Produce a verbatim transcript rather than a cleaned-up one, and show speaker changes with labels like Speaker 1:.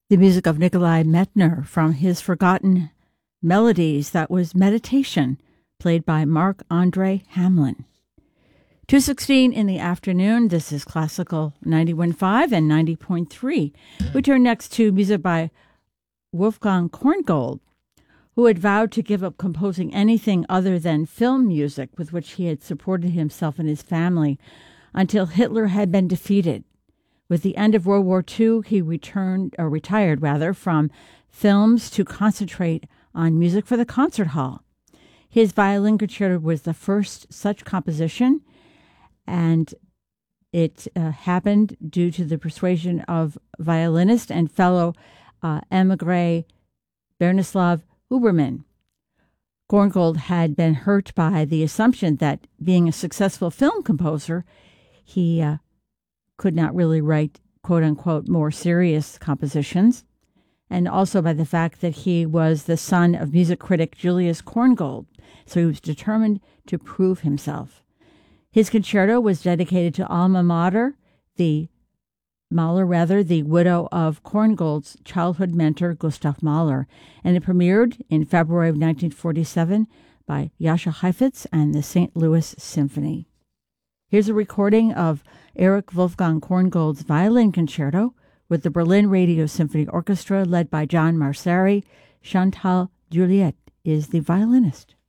Speaker 1: The music of Nikolai Metner from his Forgotten Melodies. That was Meditation, played by Marc-Andre Hamelin. two sixteen in the afternoon. This is Classical ninety-one point five and ninety point three. We turn next to music by Wolfgang Korngold, who had vowed to give up composing anything other than film music with which he had supported himself and his family until Hitler had been defeated. With the end of World War Two, he returned, or retired rather, from films to concentrate on music for the concert hall. His violin concerto was the first such composition, and it uh, happened due to the persuasion of violinist and fellow uh, emigre Bernislav Huberman. Korngold had been hurt by the assumption that, being a successful film composer, he uh, could not really write, quote-unquote, more serious compositions, and also by the fact that he was the son of music critic Julius Korngold, so he was determined to prove himself. His concerto was dedicated to Alma Mater, the Mahler, rather, the widow of Korngold's childhood mentor, Gustav Mahler, and it premiered in February of nineteen forty-seven by Jascha Heifetz and the Saint Louis Symphony. Here's a recording of Erich Wolfgang Korngold's violin concerto with the Berlin Radio Symphony Orchestra led by John Marsari. Chantal Juliet is the violinist.